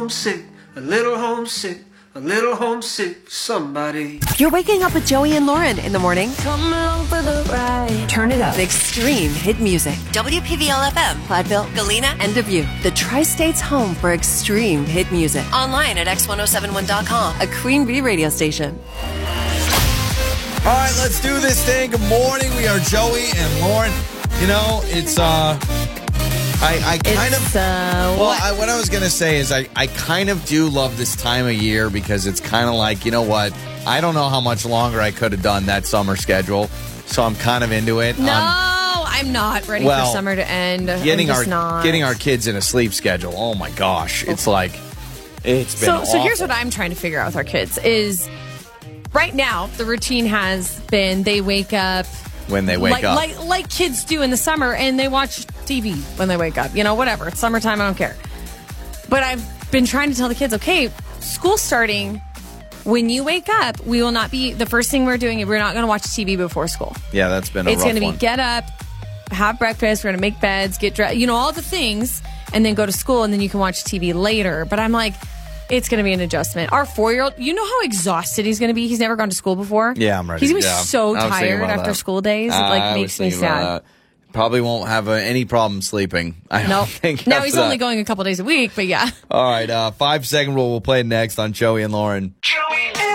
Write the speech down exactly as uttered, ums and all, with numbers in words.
homesick, a little homesick, a little homesick, somebody. You're waking up with Joey and Lauren in the morning. Come along for the ride. Turn it up. Extreme hit music. W P V L F M, Platteville, Galena, and Dubuque. The Tri-State's home for extreme hit music. Online at x ten seventy-one dot com, a Queen Bee radio station. All right, let's do this thing. Good morning. We are Joey and Lauren. You know, it's, uh... I, I kind It's, of... uh, well, what? I, what I was going to say is I, I kind of do love this time of year because it's kind of like, you know what? I don't know how much longer I could have done that summer schedule, so I'm kind of into it. No, Um, I'm not ready well, for summer to end. getting I'm our just not. getting our kids in a sleep schedule. Oh my gosh, it's like it's been So, so here's awful. what I'm trying to figure out with our kids is right now the routine has been they wake up when they wake like, up. like like kids do in the summer, and they watch T V when they wake up. You know, whatever. It's summertime. I don't care. But I've been trying to tell the kids, okay, school starting. When you wake up, we will not be the first thing we're doing. We're not going to watch T V before school. yeah, that's been a It's rough going to be one. get up, have breakfast. We're going to make beds, get dressed, you know, all the things, and then go to school, and then you can watch T V later. But I'm like, it's going to be an adjustment. Our four-year-old, you know how exhausted he's going to be? He's never gone to school before. Yeah, I'm ready. He's going to yeah. be so I was thinking tired about after that. school days. It I like was makes me thinking about sad. that. Probably won't have uh, any problem sleeping. I No, don't think. now after he's that. only going a couple days a week, but yeah. All right, uh, five second rule. We'll play next on Joey and Lauren. Joey